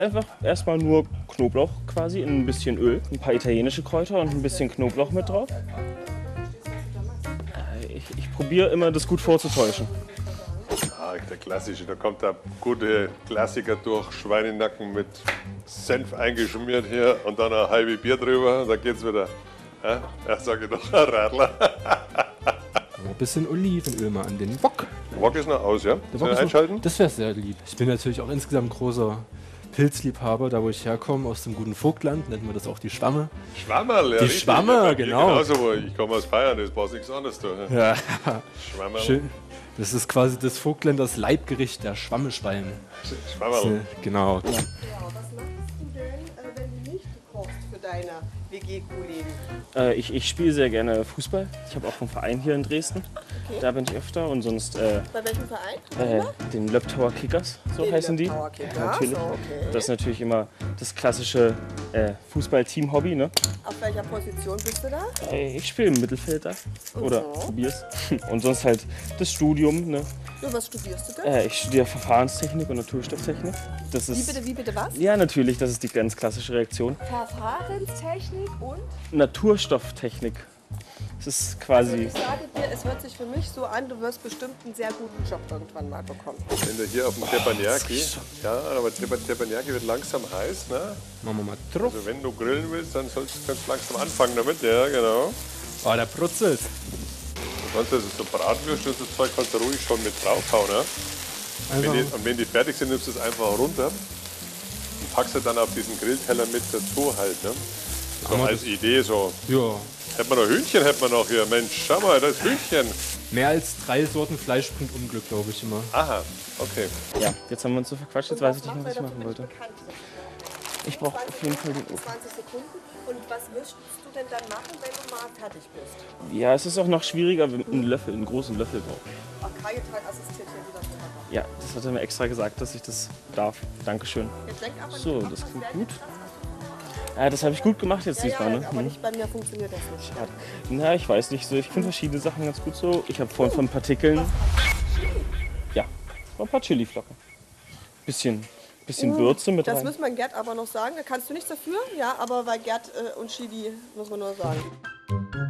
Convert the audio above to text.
Einfach erstmal nur Knoblauch quasi in ein bisschen Öl, ein paar italienische Kräuter und ein bisschen Knoblauch mit drauf. Ich probiere immer, das gut vorzutäuschen. Ah, der klassische, da kommt der gute Klassiker durch, Schweinenacken mit Senf eingeschmiert hier und dann ein halbes Bier drüber, da geht's wieder. Ja, sage ich doch, ein Radler. Ein bisschen Olivenöl mal an den Wok. Der Wok ist noch aus, ja? Der Wok ist einschalten? noch, das wäre sehr lieb. Ich bin natürlich auch insgesamt großer Pilzliebhaber, da wo ich herkomme, aus dem guten Vogtland, nennt man das auch die Schwamme. Schwammerl, ja. Die richtig. Schwammer, Ja, genau. Genauso, wo ich komme aus Bayern, das passt nichts anderes. Du. Ja, Schwammerl. schön. Das ist quasi das Vogtländers Leibgericht, der Schwammeschwein. Schwammerl. Genau. Ja, was machst du denn, wenn du nicht kochst für deine WG-Kollegen? Ich spiele sehr gerne Fußball. Ich habe auch einen Verein hier in Dresden. Okay. Da bin ich öfter und sonst Bei welchem Verein? den Löbtauer Kickers, so Den heißen die. Löbtauer Kickers, Natürlich. okay. Das ist natürlich immer das klassische Fußball-Team-Hobby. Ne? Auf welcher Position bist du da? Ich spiele im Mittelfeld da. Oder probier's. Und sonst halt das Studium. Ne? Ja, was studierst du denn? Ich studiere Verfahrenstechnik und Naturstofftechnik. Das ist, Wie bitte was? ja, natürlich, das ist die ganz klassische Reaktion. Verfahrenstechnik und? Naturstofftechnik. Das ist quasi. Ich sage dir, es hört sich für mich so an, du wirst bestimmt einen sehr guten Job irgendwann mal bekommen. Wenn du hier auf dem Teppanyaki, ja, aber Teppanyaki wird langsam heiß, ne? Machen wir mal drauf. Also wenn du grillen willst, dann sollst du ganz langsam anfangen damit, ja, genau. Oh, der brutzelt. Sonst ist es so Bratwürste und das Zeug kannst du ruhig schon mit draufhauen, ne? Und wenn die fertig sind, nimmst du es einfach runter und packst es dann auf diesen Grillteller mit dazu halt, ne? So als Idee so. Ja. Hätten wir noch Hühnchen, hätten wir noch hier. Mensch, schau mal, das ist Hühnchen. Mehr als 3 Sorten Fleisch bringt Unglück, glaube ich immer. Aha, okay. Ja, jetzt haben wir uns so verquatscht, jetzt weiß ich nicht mehr, was ich machen wollte. Ich brauche auf jeden Fall den Ofen. 20 Sekunden. Und was müsstest du denn dann machen, wenn du mal fertig bist? Ja, es ist auch noch schwieriger, wenn man einen Löffel, einen großen Löffel braucht. Kajetal assistiert hier wieder wunderbar. Ja, das hat er mir extra gesagt, dass ich das darf. Dankeschön. Jetzt denk aber So, nicht, das was klingt wäre gut. jetzt das, was Ja, das habe ich gut gemacht jetzt du- Ja, diesmal. ja, Ne? aber nicht bei mir funktioniert das nicht. Schade. Na, ich weiß nicht so. Ich finde verschiedene Sachen ganz gut so. Ich habe vorhin von Partikeln. Ja, ein paar Chiliflocken. Bisschen Würze mit Das rein. muss man Gerd aber noch sagen. Da kannst du nichts dafür, ja, aber bei Gerd und Chili muss man nur sagen.